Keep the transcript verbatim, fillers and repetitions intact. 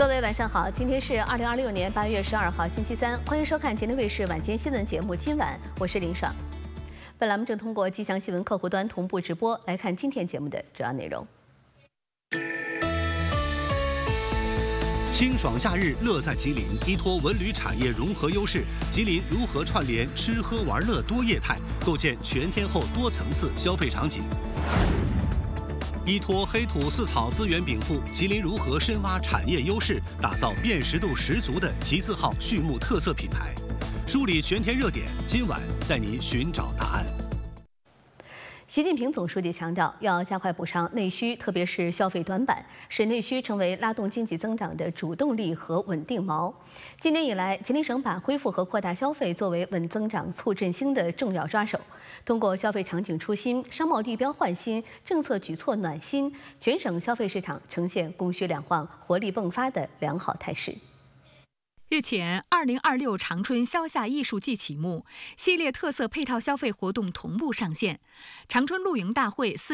各位晚上好，今天是二零二六年八月十二号星期三，欢迎收看吉林卫视晚间新闻节目。今晚我是林爽。本栏目正通过吉祥新闻客户端同步直播，来看今天节目的主要内容。 清爽夏日，乐在吉林，依托文旅产业融合优势，吉林如何串联吃喝玩乐多业态，构建全天候多层次消费场景？依托黑土四草资源禀赋，吉林如何深挖产业优势，打造辨识度十足的吉字号畜牧特色品牌？梳理全天热点，今晚带您寻找答案。 习近平总书记强调，要加快补上内需，特别是消费短板，使内需成为拉动经济增长的主动力和稳定锚。今年以来，吉林省把恢复和扩大消费作为稳增长、促振兴的重要抓手。通过消费场景出新、商贸地标换新、政策举措暖心，全省消费市场呈现供需两旺、活力迸发的良好态势。 日前，二零二六长春消夏艺术季启幕，系列特色配套消费活动同步上线。长春露营大会四